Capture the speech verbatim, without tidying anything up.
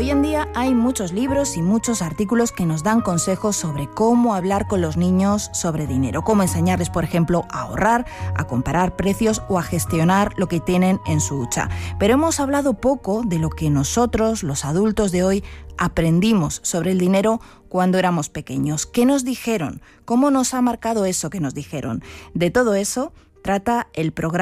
Hoy en día hay muchos libros y muchos artículos que nos dan consejos sobre cómo hablar con los niños sobre dinero, cómo enseñarles, por ejemplo, a ahorrar, a comparar precios o a gestionar lo que tienen en su hucha. Pero hemos hablado poco de lo que nosotros, los adultos de hoy, aprendimos sobre el dinero cuando éramos pequeños. ¿Qué nos dijeron? ¿Cómo nos ha marcado eso que nos dijeron? De todo eso trata el programa